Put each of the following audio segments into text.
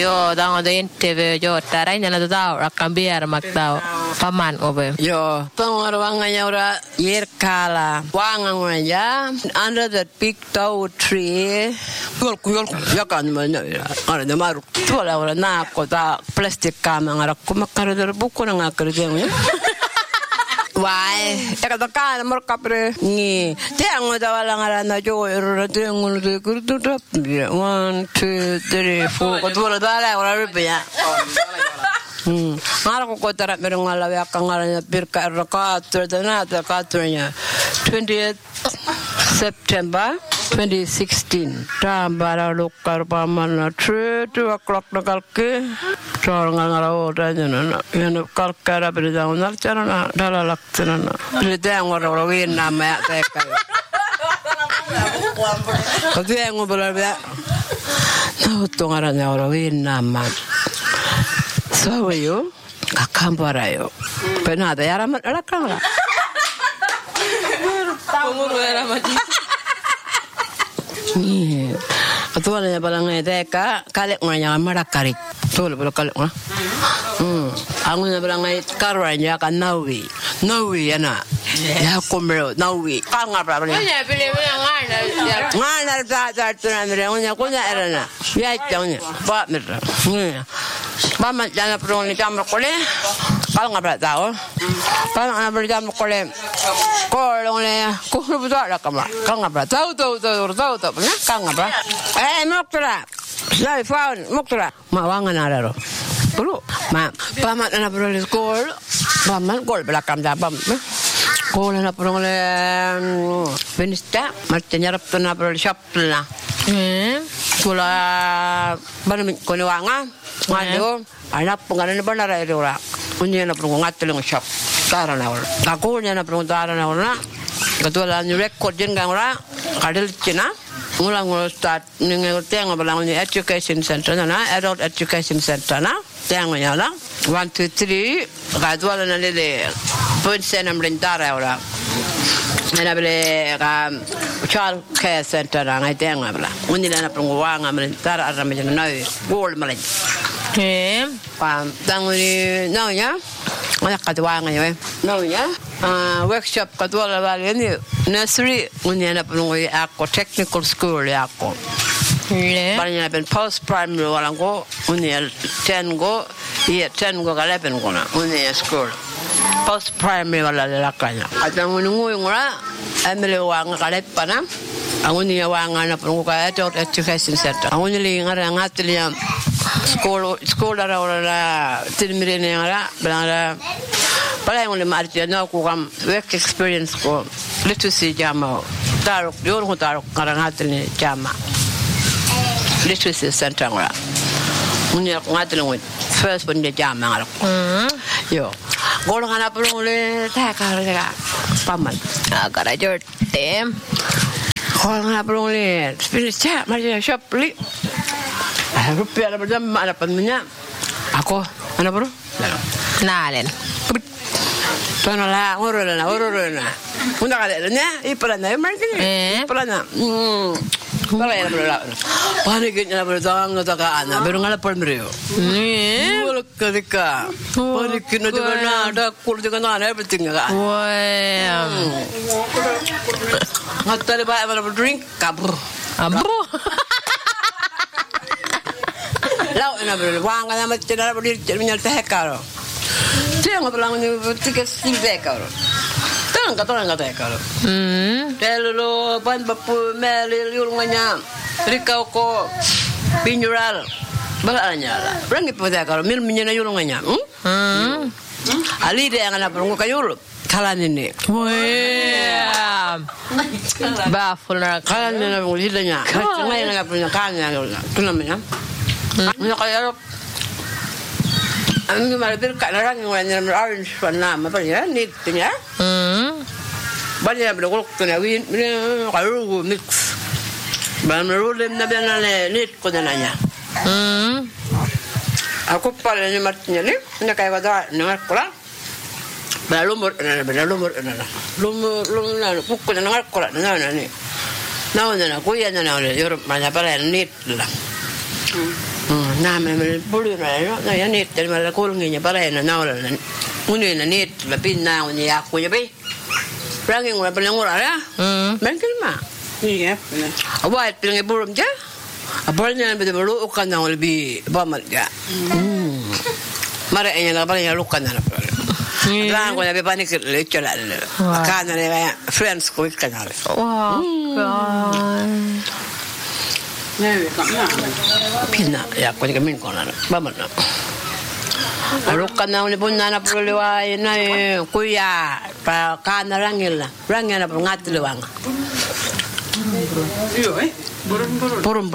Yo, tango de interview yo taray na tao cambiar magtao paman obe. Yo, pangarwanganya ora yerkala. Wanganganya under that big tall tree. Yol yakan mana ya. Ara de maru. Tola ora na ko ta plastic kama ngara kumakaro der buku na ngakere. Why? Takatakan markapre ni. Tiang da wala ngara na jo ero tiang de kurtu tap. 1 2 3 4 ko tola dala ora rubya. Ngara ko tara merong ngala ya kangara birka rakaat ternata katranya 20th September 2016 tambara lokar pamana 2 o'clock nakalke ngara ora jana yana kalkara berdang narchana dala laktana berdang ora win nama ya teka ko tiang ngobrol ya no tongaranya ora win nama soyo kakambarayo penada yaraman alakanga Penguru era mati. Ni atuana balang teka kalek nganya marakari tol bolo kalek na anguna balang karanya kan nawi yana ya komero nawi kanga bra Nya pili ngana ta tuna mere ngonya kunya erana ya tanya ba mera ba man jana pro ni jam kole kanga bra tao kanga bra jam kole kolone ko buta la kama kanga bra tao na kanga bra moktra sai faun moktra ma wangan araro dulu ma paman ana bro le skol paman gol belakang jabam Kol na pro le benista martenya rap na pro shop na kula bana ko ni wanga ngado ana pungana na bana ra ora unya na pro ngatleng shop tara na ora ka nya na pro tara na ora katula ni record din gang ora kadel china ngulang start ni ngoteng balang ni education center na adult education center na teng nya la 1 2 3 kadula na le point senam rentara ora ana bele ka child care center na teng abla unila na pro wanga rentara ara me na gold malen pa tanguni no nya ana kadwa nga yo no nya workshop kadwa la ni nursery unila na pro ako technical school ako Baranya ben post primary walango unil 10 go 11 go 11 go na unil school post primary wala lakanya atang nungu ngora emele wanga kalepana anguni wanga na pungu ka adult education center anguni ngara ngatli school ara ora tilmire ne ngara bala bala ngule marti na ku kam work experience ko literacy jama darok yor ko darok ngara ngatli jama literacy center ngora unya ngatli ngwe first one jama ngara yo gol ngana pulule ta ka paman agara jorte gol ngana pulule spirit cha maria shop li rupiah ada berjam ada pannya aku ana bro nalen tonala ororona unda kale nya ipalana martini ipalana Bala ya bro. Pani kenya bro tang taka ana beru ngala palmreo. Wala kadika. Pani kino jana ada kul jana ana everything ga. Wow. Ngatale ba bro drink kabur. Abro. Lau ina bro wanga na matira bro nyal tehkaro. Tiang belang ni tiket silbekaro. Tang kata karo. Telo ban bapu meli yulunganya. Rikau ko binjural. Balanya lah. Berang ipo karo mil minyana yulunganya. Ali de ngana perungu kayul. Kalan ini. Wah. Bafulna kalan ini ngulidanya. Ngai ngana punya kannya. Tu namanya. Nya kaya Ami malapit ka na lang yung orange one na mapalya need niya. Banya blog to na win karu mix. Ban rolem na bana need ko na niya. Ako pala ni Martin ni na kay wada na kula. Balumor na. Lumur na pukko na kula na ni. Na kuya na Europe man pala need la. Naaminen puliroja, no ja niittelemällä kulngin ja pareina naulalla. Unina niittellä pinnaa on ja jakkuja pi. Rangin kun paljon ngurara. Menkilma. Iya. Awat pilang iburum ja. Apalnya yang betul lukan na lebih bamat ja. Mara enya la paling lukan na pala. Rang ko na be panik lecture la. Kana ne friends ko ikana. Wah. Pinna ya ko ni min ko na bamat na. Lukan na ni punna na pala liway na kuya pa kana rangil na pa ngatluwang. Iyo Burung.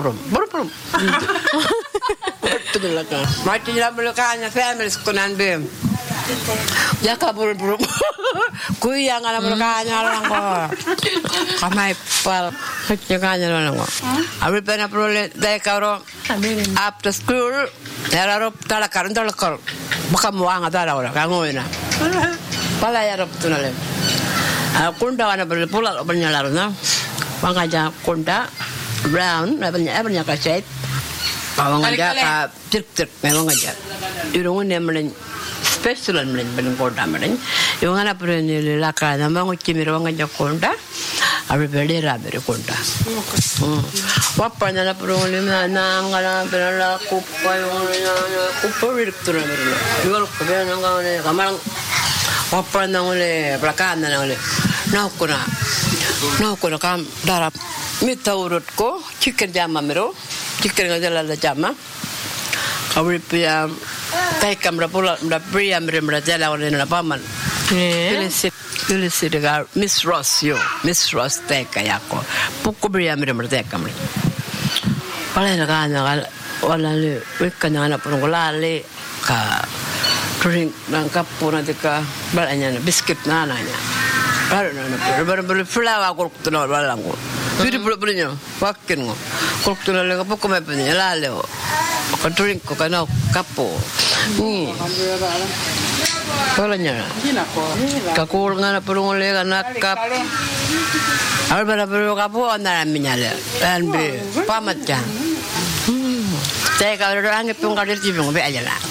Betul lah kan. Macam ni lah kanya family sekunan bem. Jaka burung. Kui yang ada kanya orang ko. Kamai pal. Kanya orang ko. Abis pernah perlu dekaro. After school, darah talakar. Bukan muang ada orang. Kamu ina. Pala ya rob tu nalem. Kunda wana perlu pulang bernyalaru na. Wangaja kunda. Brown, banyak kaset. Bawang aja ka cek memang aja. Irungun yang melen special melen ben konda melen. Yung ana pero ni laka na mga chimiro nga konda. Abi beli rabe konda. Wapa na pero ni na ngala pero la kupa yung kupa direktur melen. Yung ko be na ngale kamarang wapa na ngale plakan na ngale. Na ko na kam darap Mita urut ko, chicken jama mero, chicken ngajala la jama. Kawri pia, tay kamera pula, mda pria mera jala orang na paman. Pilisi dega Miss Ross tay kayako. Puku pria mera tay kamera. Pala na kanya wala le, wika na pun golale ka drink nang kapuna deka balanya biscuit na nanya. Baru flower ko tuno balang ko. Piri punya, wakin ngo. Kalau tulah lega pokok macamnya lalu. Kau drink kau kena kapo. Ni. Kalau nyala. Kakul ngana perlu lega nak kap. Albar perlu kapo anda minyala. Dan be pamat jang. Saya kalau orang itu ngkadir cibung be aja lah.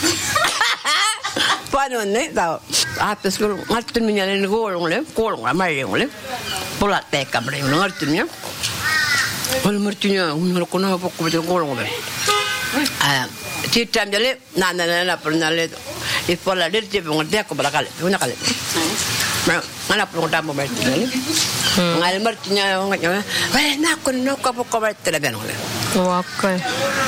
Panon ni tahu. Apa sekarang ngerti minyala ni kolong ramai ngole. Pola tekam ni ngerti ni. Kalau mertunya, orang kena apa kau betul kolong be. Ciptam jale, nana pernah le. Ipola dia cipung dia aku berakal, punya kali. Mana perlu tamu mertunya ni. Ngal mertunya orang kata, nak apa kau betul le benar. Wakai.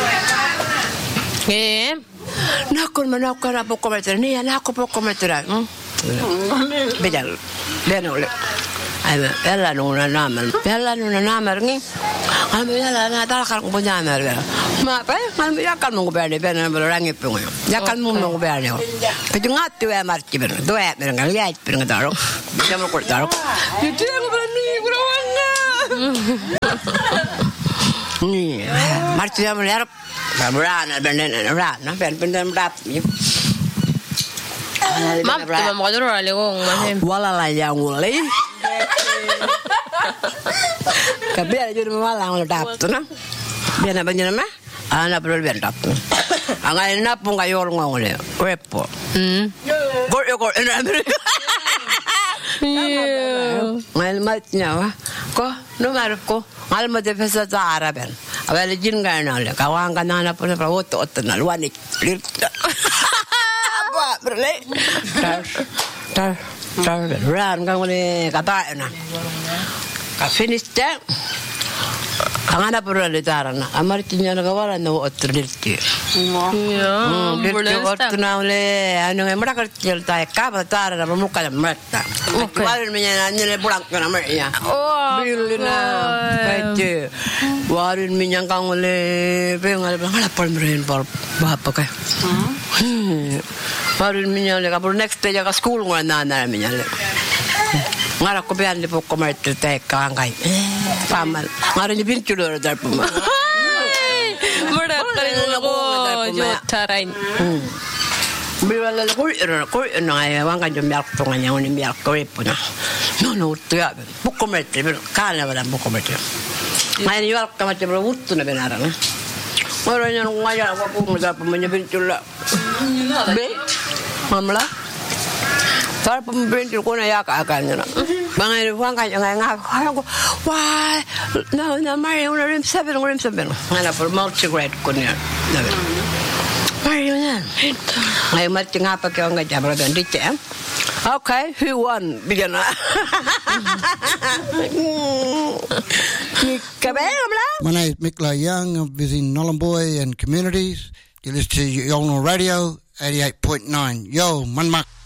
Nak apa kau betul ni, nak apa kau betul. Bejal, benar le. Bella nuna namar ni. Kami bella tak akan punya namar. Ma, kami akan mengubah bella berang itu. Akan mengubah ni. Itu ngat tu marci ber. Dua berang lihat berang taruh. Bisa mengkut taruh. Itu yang berani berawangga. Ni marci yang melihat. Berana berana berap. Mam, tu mau kau dulu lewong macam. Wala lah yang mulai. Biar jadi malang ledak tu na. Biar apa jenis mah? Anak perlu biar ledak tu. Angai napung kayu orang ngole. Repo. Gor ini Amerika. Ngal matnya wah. Ko nomor ko. Ngal mat pesa cara ben. Abang jin kan nale. Kawan kan anak perlu otot nal wanik. Apa berle? Tar. Ran kan ngole kata na. Ka finish tak. Kangana perlu letarana. Amar tinya nagawalan na otot dirti. Ya. Dirti otot na ole. Anu ngemra kerja tay kabatar na muka na merta. Warin minya nanya le pulang kana merya. Oh. Bilina. Baca. Warin minya kang ole pengal pengal pal meren pal bapa kay. Warin minya le kapur next day ka school ngana na minya le. Ngara ko biyan lipo ko martir tay kangay. Pamal. Ngara ni pintulo dar puma. Mudah terlalu jotaran. Bila ko na wang kan jomyak to nganya ni miyak ko ipuna. No tuya. Buko martir kala wala buko martir. May niwal ka martir utto na benara na. Orang yang ngajak aku muda pemenyebentul lah. Be, mamla. Tar pemenyebentul ko na yaka-akan na. Mga iwan ka nga ako. Why? Na Mario na rim 7. Ngana for multi-grade ko niya. Mario na. Ngayon mati nga pa kayo nga jabra doon dito. Okay, who won? Bigyan na. My name is Mikla Young. I'm visiting Nhulunbuy and communities. You listen to Yolngu Radio 88.9. Yo, Manmak.